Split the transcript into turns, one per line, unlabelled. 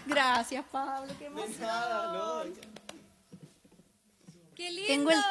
Gracias, Pablo, qué emoción.
Nada, no.
Qué lindo.
Tengo el